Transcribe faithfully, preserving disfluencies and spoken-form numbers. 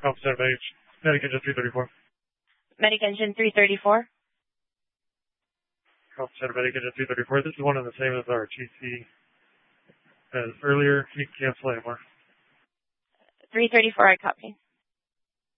Alpha Center, Medic, Medic Engine three thirty-four. Medic Engine three thirty-four. Alpha Center, Medic Engine three thirty-four. This is one and the same as our T C as earlier. You can cancel anymore. three thirty-four, I copy.